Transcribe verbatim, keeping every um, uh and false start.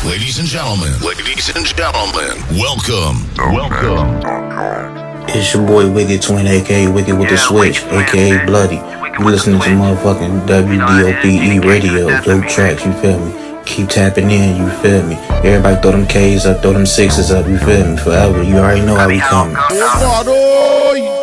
Ladies and gentlemen, ladies and gentlemen, welcome, welcome. It's your boy Wicked Twin, aka Wicked with the Switch, aka Bloody. You listening to motherfucking W D O P E radio, dope tracks, you feel me? Keep tapping in, you feel me? Everybody throw them K's up, throw them sixes up, you feel me? Forever, you already know how we coming.